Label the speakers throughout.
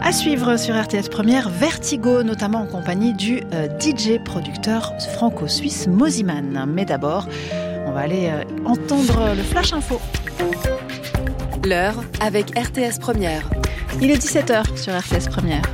Speaker 1: À suivre sur RTS Première, Vertigo, notamment en compagnie du DJ producteur franco-suisse Mosiman. Mais d'abord, on va aller entendre le Flash Info.
Speaker 2: L'heure avec RTS Première.
Speaker 1: Il est 17h sur RTS Première.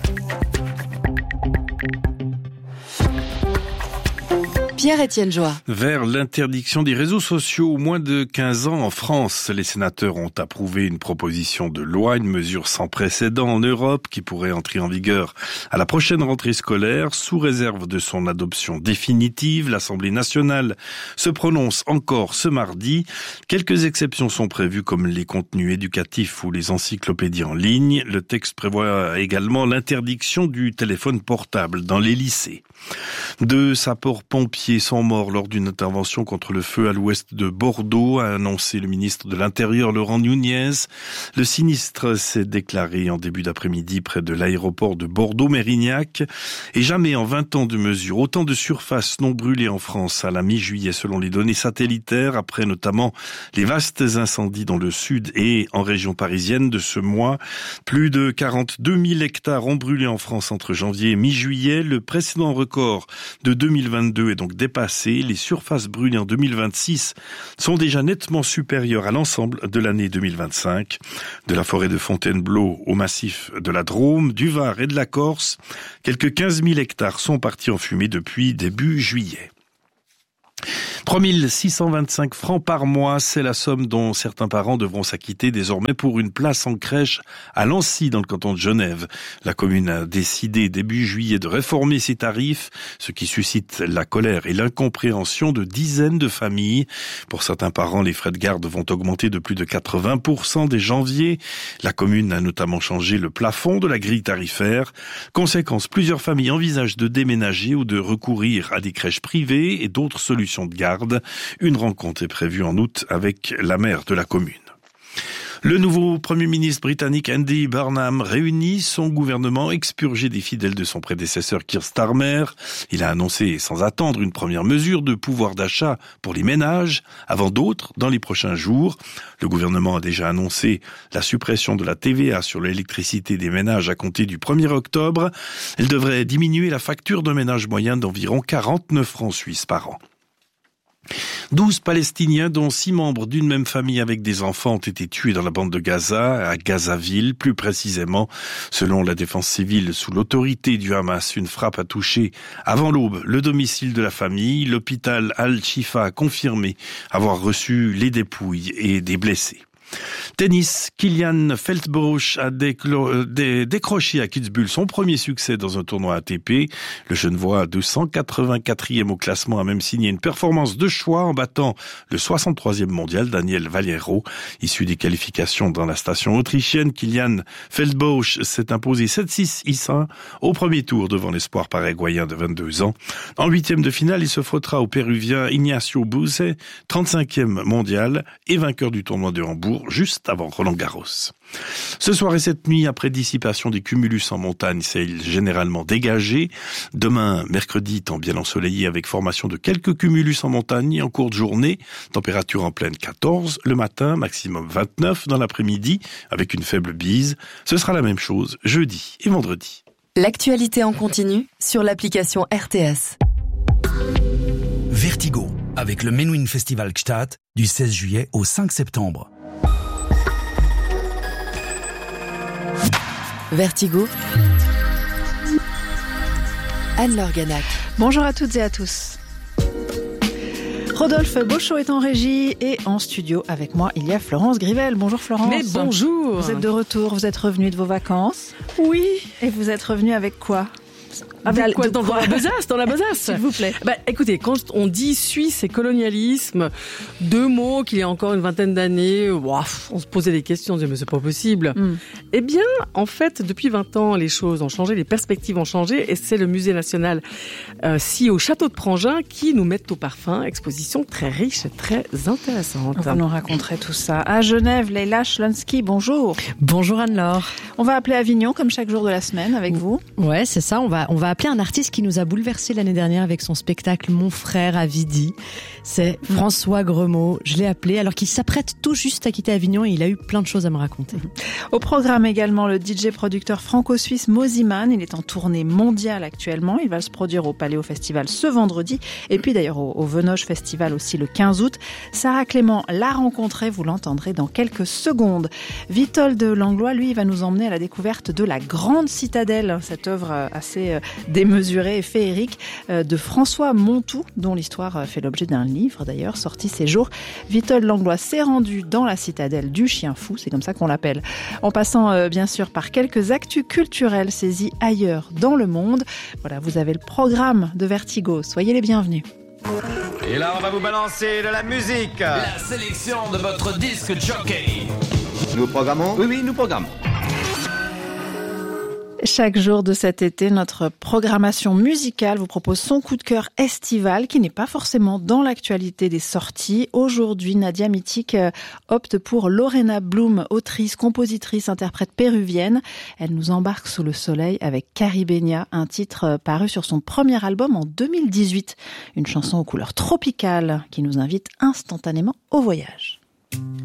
Speaker 2: Pierre-Étienne Joie.
Speaker 3: Vers l'interdiction des réseaux sociaux aux moins de 15 ans en France, les sénateurs ont approuvé une proposition de loi, une mesure sans précédent en Europe qui pourrait entrer en vigueur à la prochaine rentrée scolaire sous réserve de son adoption définitive. L'Assemblée nationale se prononce encore ce mardi. Quelques exceptions sont prévues comme les contenus éducatifs ou les encyclopédies en ligne. Le texte prévoit également l'interdiction du téléphone portable dans les lycées. 2 sapeurs-pompiers sont morts lors d'une intervention contre le feu à l'ouest de Bordeaux, a annoncé le ministre de l'Intérieur Laurent Nunez. Le sinistre s'est déclaré en début d'après-midi près de l'aéroport de Bordeaux-Mérignac. Et jamais en 20 ans de mesures, autant de surfaces non brûlées en France à la mi-juillet selon les données satellitaires, après notamment les vastes incendies dans le sud et en région parisienne de ce mois. Plus de 42 000 hectares ont brûlé en France entre janvier et mi-juillet. Le précédent record de 2022 est donc dépassé. Les surfaces brûlées en 2026 sont déjà nettement supérieures à l'ensemble de l'année 2025. De la forêt de Fontainebleau au massif de la Drôme, du Var et de la Corse, quelques 15 000 hectares sont partis en fumée depuis début juillet. 3 625 francs par mois, c'est la somme dont certains parents devront s'acquitter désormais pour une place en crèche à Lancy, dans le canton de Genève. La commune a décidé début juillet de réformer ses tarifs, ce qui suscite la colère et l'incompréhension de dizaines de familles. Pour certains parents, les frais de garde vont augmenter de plus de 80% dès janvier. La commune a notamment changé le plafond de la grille tarifaire. Conséquence, plusieurs familles envisagent de déménager ou de recourir à des crèches privées et d'autres solutions de garde. Une rencontre est prévue en août avec la maire de la commune. Le nouveau Premier ministre britannique Andy Burnham réunit son gouvernement expurgé des fidèles de son prédécesseur Keir Starmer. Il a annoncé sans attendre une première mesure de pouvoir d'achat pour les ménages, avant d'autres dans les prochains jours. Le gouvernement a déjà annoncé la suppression de la TVA sur l'électricité des ménages à compter du 1er octobre. Elle devrait diminuer la facture d'un ménage moyen d'environ 49 francs suisses par an. 12 Palestiniens, dont 6 membres d'une même famille avec des enfants, ont été tués dans la bande de Gaza, à Gazaville, plus précisément. Selon la défense civile, sous l'autorité du Hamas, une frappe a touché avant l'aube le domicile de la famille. L'hôpital Al-Shifa a confirmé avoir reçu les dépouilles et des blessés. Tennis, Kilian Feldbrosch a décroché à Kitzbühel son premier succès dans un tournoi ATP. Le Genevois, 284e au classement, a même signé une performance de choix en battant le 63e mondial Daniel Valero. Issu des qualifications dans la station autrichienne, Kilian Feldbrosch s'est imposé 7-6 6-1 au premier tour devant l'espoir paraguayen de 22 ans. En 8e de finale, il se frottera au Péruvien Ignacio Buse, 35e mondial et vainqueur du tournoi de Hambourg, juste avant Roland-Garros. Ce soir et cette nuit, après dissipation des cumulus en montagne, ciel généralement dégagé. Demain, mercredi, temps bien ensoleillé avec formation de quelques cumulus en montagne en cours de journée. Température en pleine 14 le matin, maximum 29 dans l'après-midi avec une faible bise. Ce sera la même chose jeudi et vendredi.
Speaker 2: L'actualité en continu sur l'application RTS.
Speaker 4: Vertigo, avec le Menuhin Festival Gstaad du 16 juillet au 5 septembre.
Speaker 2: Vertigo, Anne-Laure Ganac.
Speaker 1: Bonjour à toutes et à tous. Rodolphe Beauchot est en régie et en studio avec moi, il y a Florence Grivel. Bonjour Florence.
Speaker 5: Mais bonjour.
Speaker 1: Vous êtes de retour, vous êtes revenue de vos vacances.
Speaker 5: Oui.
Speaker 1: Et vous êtes revenue avec quoi ?
Speaker 5: Avec quoi, dans la besace,
Speaker 1: s'il vous plaît.
Speaker 5: Écoutez, quand on dit Suisse et colonialisme, 2 mots qu'il y a encore une vingtaine d'années, on se posait des questions, on se disait mais c'est pas possible. Eh bien, en fait, depuis 20 ans, les choses ont changé, les perspectives ont changé, et c'est le musée national au château de Prangin qui nous met au parfum, exposition très riche et très intéressante.
Speaker 1: Vous nous raconterez tout ça. À Genève, Leila Schlonsky, bonjour.
Speaker 6: Bonjour Anne-Laure.
Speaker 1: On va appeler Avignon comme chaque jour de la semaine avec vous.
Speaker 6: Ouais, c'est ça, on va va appeler un artiste qui nous a bouleversé l'année dernière avec son spectacle Mon frère à Vidi. C'est François Gremaud. Je l'ai appelé alors qu'il s'apprête tout juste à quitter Avignon et il a eu plein de choses à me raconter.
Speaker 1: Au programme également, le DJ producteur franco-suisse Mosimann. Il est en tournée mondiale actuellement. Il va se produire au Paléo Festival ce vendredi. Et puis d'ailleurs au Venoge Festival aussi le 15 août. Sarah Clément l'a rencontré, vous l'entendrez dans quelques secondes. Witold Langlois, lui, va nous emmener à la découverte de la Grande Citadelle, cette œuvre assez démesurée et féerique de François Montou, dont l'histoire fait l'objet d'un livre d'ailleurs, sorti ces jours. Witold Langlois s'est rendu dans la citadelle du Chien Fou, c'est comme ça qu'on l'appelle, en passant bien sûr par quelques actus culturels saisis ailleurs dans le monde. Voilà, vous avez le programme de Vertigo, soyez les bienvenus.
Speaker 7: Et là, on va vous balancer de la musique.
Speaker 8: La sélection de votre disque jockey.
Speaker 7: Nous programmons ? Oui, nous programmons.
Speaker 1: Chaque jour de cet été, notre programmation musicale vous propose son coup de cœur estival qui n'est pas forcément dans l'actualité des sorties. Aujourd'hui, Nadia Mitic opte pour Lorena Bloom, autrice, compositrice, interprète péruvienne. Elle nous embarque sous le soleil avec Caribeña, un titre paru sur son premier album en 2018. Une chanson aux couleurs tropicales qui nous invite instantanément au voyage.